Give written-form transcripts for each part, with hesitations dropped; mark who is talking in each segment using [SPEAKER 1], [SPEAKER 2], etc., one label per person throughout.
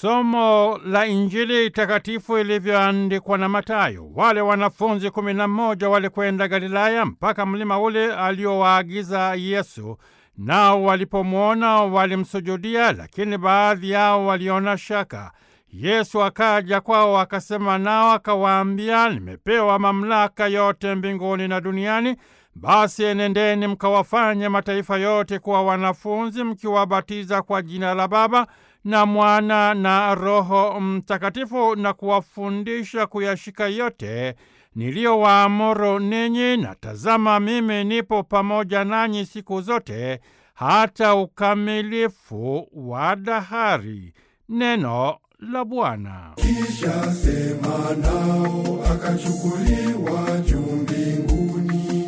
[SPEAKER 1] Somo la Injili takatifu ilivyoandikwa na Mathayo. Wale wanafunzi 11 walikwenda Galilaya mpaka mlima ule aliowaagiza Yesu. Nao walipomwona walimsujudia, lakini baadhi yao waliona shaka. Yesu akaja kwao akasema nao akawaambia, nimepewa mamlaka yote mbinguni na duniani. Basi enendeni mkawafanye mataifa yote kuwa wanafunzi, mkiwabatiza kwa jina la Baba na Mwana na Roho Mtakatifu, na kuwafundisha kuyashika yote niliyowaamuru ninyi, na tazama, mimi nipo pamoja nanyi siku zote hata ukamilifu wa dahari. Neno la Bwana.
[SPEAKER 2] Kisha sema nao, akachukuliwa juu mbinguni,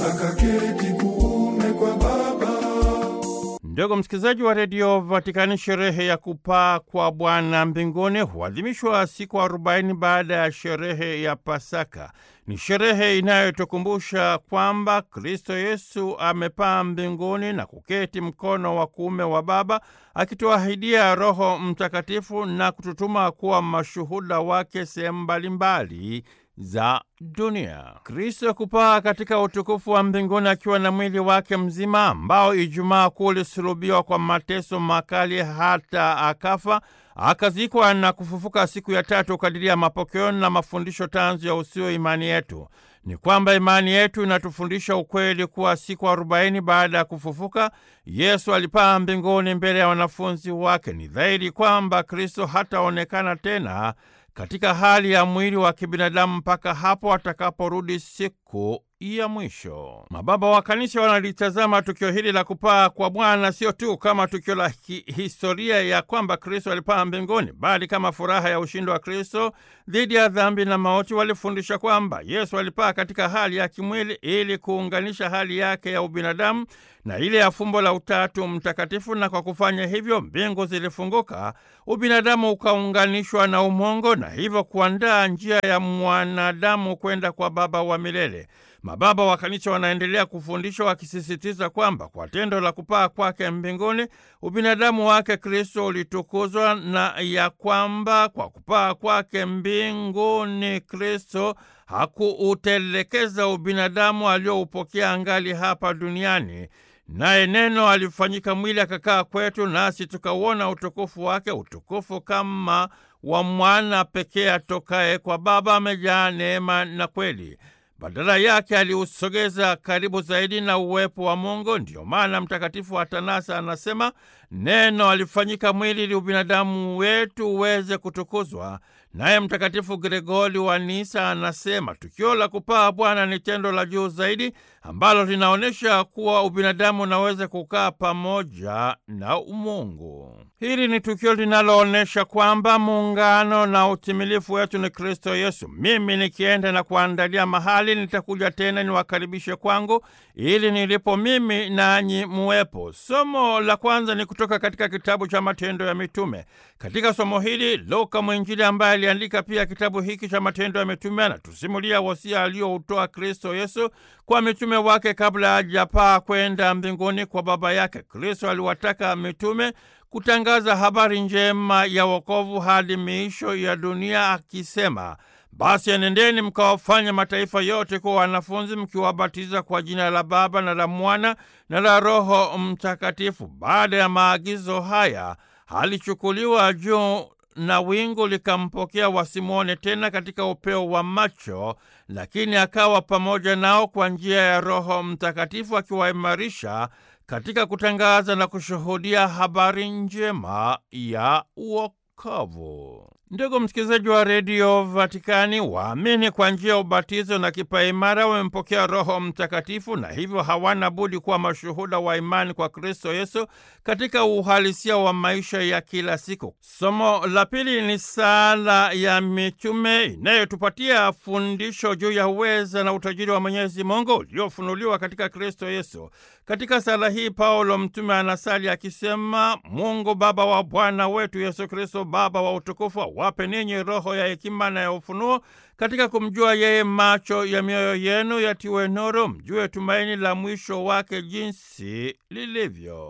[SPEAKER 2] akaketi kuume kwa Baba.
[SPEAKER 1] Ndugu msikilizaji wa redio Vatikani, sherehe ya kupaa kwa Bwana mbinguni huadhimishwa siku 40 baada ya sherehe ya Pasaka. Ni sherehe inayotukumbusha kwamba Kristo Yesu amepaa mbinguni na kuketi mkono wa kuume wa Baba, akituahidia Roho Mtakatifu na kututuma kuwa mashuhuda wake sehemu mbalimbali za dunia. Kristo kupaa katika utukufu wa mbinguni akiwa na mwili wake mzima ambao Ijumaa Kuu ulisulubiwa kwa mateso makali hata akafa, akazikwa na kufufuka siku ya tatu kadiri ya mapokeo na mafundisho tanzu ya usio imani yetu. Ni kwamba imani yetu inatufundisha ukweli kuwa siku 40 baada ya kufufuka, Yesu alipaa mbinguni mbele ya wanafunzi wake. Ni dhahiri kwamba Kristo hataonekana tena katika hali ya mwili wa kibinadamu mpaka hapo atakaporudi siku ya mwisho. Mababa wa Kanisa wanalitazama tukio hili la kupaa kwa Bwana sio tu kama tukio la historia ya kwamba Kristo alipaa mbinguni, bali kama furaha ya ushindi wa Kristo dhidi ya dhambi na mauti. Walifundisha kwamba Yesu alipaa katika hali ya kimwili ili kuunganisha hali yake ya ubinadamu na ile ya fumbo la Utatu Mtakatifu, na kwa kufanya hivyo mbingu zilifunguka, ubinadamu ukaunganishwa na umongo, na hivyo kuandaa njia ya mwanadamu kwenda kwa Baba wa milele. Mababa wa Kanisa wanaendelea kufundisha wakisisitiza kwamba kwa tendo la kupaa kwake mbinguni, ubinadamu wake Kristo ulitukuzwa, na ya kwamba kwa kupaa kwake mbinguni Kristo hakuutelekeza ubinadamu alioupokea angali hapa duniani. Naye Neno alifanyika mwili akakaa kwetu, nasi tukauona utukufu wake, utukufu kama wa mwana pekee atokaye kwa Baba, amejaa neema na kweli. Badala yake aliusogeza karibu zaidi na uwepo wa Mungu. Ndiyo maana Mtakatifu Atanasi anasema Neno alifanyika mwili ili ubinadamu wetu uweze kutukuzwa. Naye Mtakatifu Gregori wa Nisa anasema tukio la kupaa Bwana ni tendo la juu zaidi ambalo linaonyesha kuwa ubinadamu unaweza kukaa pamoja na umungu. Hili ni tukio linaloonyesha kwamba muungano na utimilifu wetu ni Kristo Yesu. Mimi nikienda na kuandalia mahali, nitakuja tena niwakaribishe kwangu, ili nilipo mimi nanyi muwepo. Somo la kwanza ni kutoka katika kitabu cha Matendo ya Mitume. Katika somo hili Luka mwinjili, ambaye aliandika pia kitabu hiki cha Matendo ya Mitume, anatusimulia wasia aliyoutoa Kristo Yesu kwa mitume wake kabla hajapaa kwenda mbinguni kwa Baba yake. Kristo aliwataka mitume kutangaza habari njema ya wokovu hadi miisho ya dunia, akisema, basi enendeni mkawafanye mataifa yote kuwa wanafunzi, mkiwabatiza kwa jina la Baba na la Mwana na la Roho Mtakatifu. Baada ya maagizo haya alichukuliwa juu na wingu likampokea, wasimwone tena katika upeo wa macho, lakini akawa pamoja nao kwa njia ya Roho Mtakatifu, akiwaimarisha katika kutangaza na kushuhudia habari njema ya wokovu. Ndugu msikilizaji wa redio Vatikani, waamini kwa njia ya ubatizo na kipaimara wamempokea Roho Mtakatifu, na hivyo hawana budi kuwa mashuhuda wa imani kwa Kristo Yesu katika uhalisia wa maisha ya kila siku. Somo la pili ni sala ya mitume inayotupatia fundisho juu ya uweza na utajiri wa Mwenyezi Mungu uliofunuliwa katika Kristo Yesu. Katika sala hii Paulo mtume anasali akisema, Mungu Baba wa Bwana wetu Yesu Kristo, Baba wa utukufu, wape ninyi roho ya hekima na ya ufunuo katika kumjua yeye, macho ya mioyo yenu yatiwe nuru, mjue tumaini la mwisho wake jinsi lilivyo.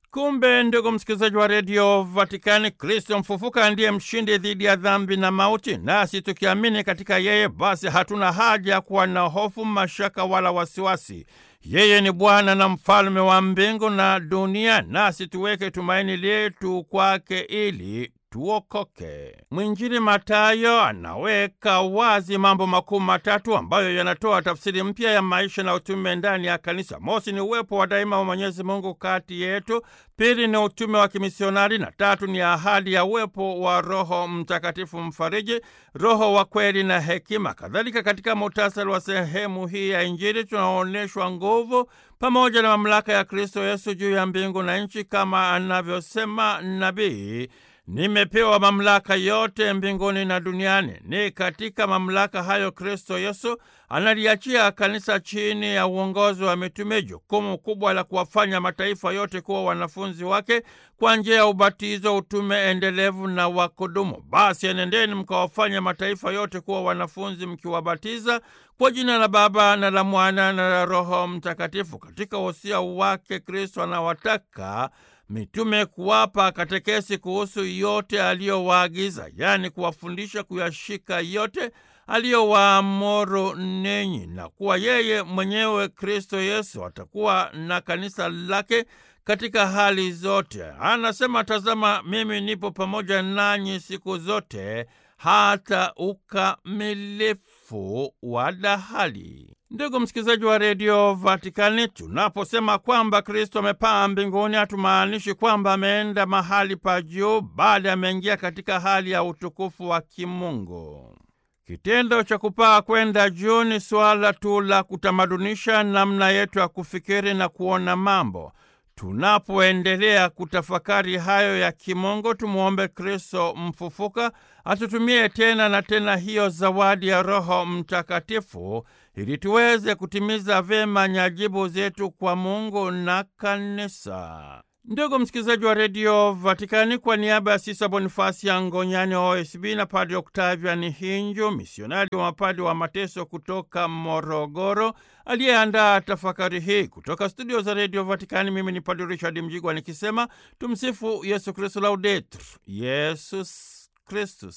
[SPEAKER 1] Kumbe ndugu msikilizaji wa redio Vatikani, Kristo mfufuka ndiye mshindi dhidi ya dhambi na mauti, nasi tukiamini katika yeye, basi hatuna haja ya kuwa na hofu, mashaka wala wasiwasi. Yeye ni Bwana na mfalme wa mbingu na dunia, nasi tuweke tumaini letu kwake ili tuokoke. Mwinjili Mathayo anaweka wazi mambo makuu matatu ambayo yanatoa tafsiri mpya ya maisha na utume ndani ya kanisa. Mosi ni uwepo wa daima wa Mwenyezi Mungu kati yetu. Pili ni utume wa kimisionari, na tatu ni ahadi ya uwepo wa Roho Mtakatifu mfariji, Roho wa kweli na hekima. Kadhalika, katika muhtasari wa sehemu hii ya Injili tunaonyeshwa nguvu pamoja na mamlaka ya Kristo Yesu juu ya mbingu na nchi, kama anavyosema nabii: nimepewa mamlaka yote mbinguni na duniani. Ni katika mamlaka hayo Kristo Yesu analiachia kanisa chini ya uongozi wa mitume jukumu kubwa la kuwafanya mataifa yote kuwa wanafunzi wake kwa njia ya ubatizo, utume endelevu na wa kudumu. Basi enendeni mkawafanya mataifa yote kuwa wanafunzi, mkiwabatiza kwa jina la Baba na la Mwana na la Roho Mtakatifu. Katika wosia wake Kristo anawataka mitume kuwapa katekesi kuhusu yote aliyowaagiza, yaani kuwafundisha kuyashika yote aliyowaamuru ninyi, na kuwa yeye mwenyewe Kristo Yesu atakuwa na kanisa lake katika hali zote. Anasema, tazama, mimi nipo pamoja nanyi siku zote hata ukamilifu wa dahali. Ndugu msikilizaji wa redio Vatikani, tunaposema kwamba Kristo amepaa mbinguni, hatumaanishi kwamba ameenda mahali pa juu, bali ameingia katika hali ya utukufu wa kimungu. Kitendo cha kupaa kwenda juu ni swala tu la kutamadunisha namna yetu ya kufikiri na kuona mambo. Tunapoendelea kutafakari hayo ya kimungu, tumuombe Kristo mfufuka atutumie tena na tena hiyo zawadi ya Roho Mtakatifu ili tuweze kutimiza vyema nyajibu zetu kwa Mungu na kanisa. Ndugu msikilizaji wa redio Vatikani, kwa niaba ya Sisa Bonifasi ya Ngonyani wa OSB na Padre Octavian Hinju, misionari wa mapadi wa mateso kutoka Morogoro, aliyeandaa tafakari hii kutoka studio za redio Vatikani, mimi ni Padre Richard Mjigwa nikisema tumsifu Yesu Kristo, Laudetur Yesus Kristus.